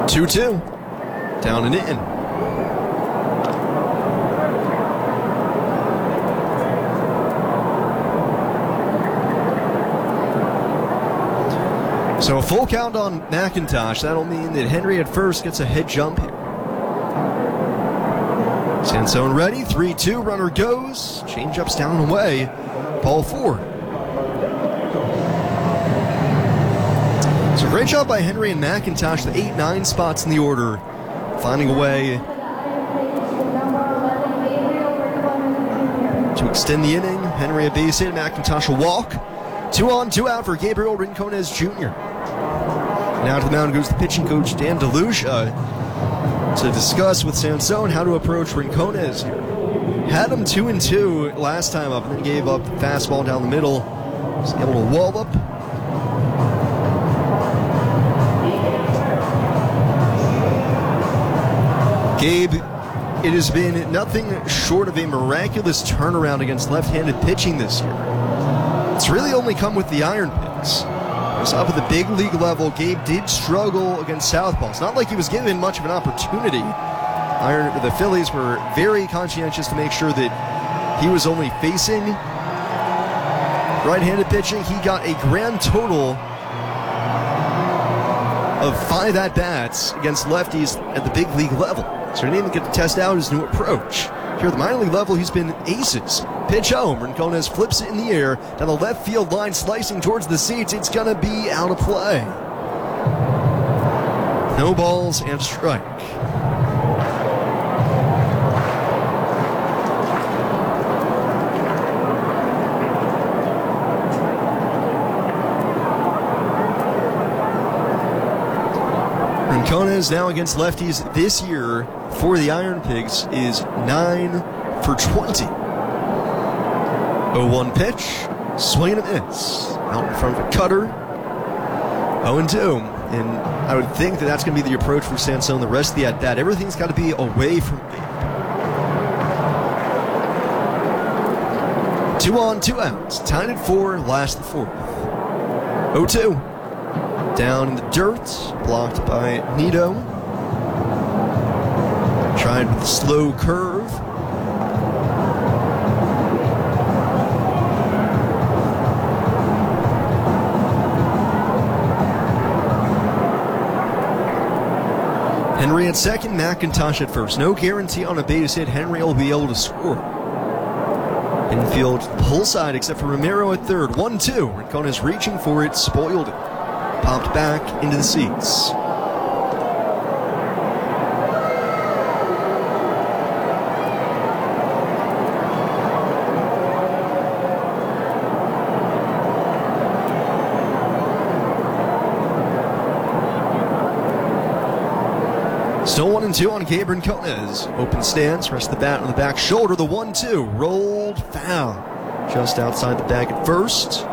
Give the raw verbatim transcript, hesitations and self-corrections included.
two two. Down and in. So a full count on McIntosh. That'll mean that Henry at first gets a head jump here. Sansone ready. three two. Runner goes. Change-ups down and away. Ball four. So great job by Henry and McIntosh. The eight nine spots in the order. Finding a way to extend the inning. Henry a base hit. McIntosh a walk. Two on, two out for Gabriel Rincones Junior Now to the mound goes the pitching coach, Dan DeLucia, to discuss with Sansone how to approach Rincones here. Had him two and two last time up, and then gave up the fastball down the middle. Was able to wall up. Gabe, it has been nothing short of a miraculous turnaround against left-handed pitching this year. It's really only come with the iron picks. It's up at the big league level. Gabe did struggle against southpaws. Not like he was given much of an opportunity. Iron, the Phillies were very conscientious to make sure that he was only facing right-handed pitching. He got a grand total of five at-bats against lefties at the big league level. So he didn't even get to test out his new approach. Here at the minor league level, he's been aces. Pitch home. Rincones flips it in the air down the left field line, slicing towards the seats. It's going to be out of play. No balls and strike. Rincones now against lefties this year for the Iron Pigs is nine for twenty. oh one pitch, swing and a miss. Out in front of a cutter. oh and two. And I would think that that's going to be the approach for Sansone the rest of the at-bat. Everything's got to be away from Gabe. Two on, two outs. Tied at four, last the fourth. oh two. Down in the dirt, blocked by Nito. Tried with a slow curve. Henry at second, McIntosh at first. No guarantee on a base hit Henry will be able to score. Infield pull side except for Romero at third. one two. Rincones reaching for it, spoiled it. Popped back into the seats. Still one and two on Gabe Rincones. Open stance, rest of the bat on the back shoulder. The one two rolled foul. Just outside the bag at first.